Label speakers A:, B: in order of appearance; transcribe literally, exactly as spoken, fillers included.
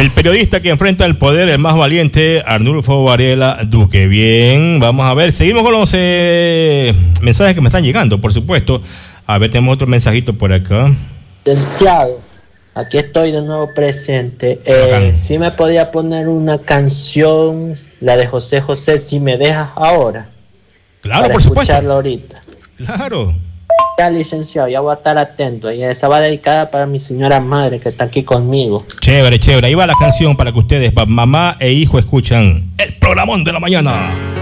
A: El periodista que enfrenta el poder, el más valiente, Arnulfo Varela Duque. Bien, vamos a ver, seguimos con los eh, mensajes que me están llegando, por supuesto. A ver, tenemos otro mensajito por acá.
B: Licenciado, aquí estoy de nuevo presente. Eh, si me podía poner una canción, la de José José, Si Me Dejas Ahora.
A: Claro,
B: para
A: por supuesto.
B: escucharla ahorita.
A: Claro.
B: Ya, licenciado, ya voy a estar atento. Y esa va dedicada para mi señora madre que está aquí conmigo.
A: Chévere, chévere. Ahí va la canción para que ustedes, mamá e hijo, escuchan el programón de la mañana.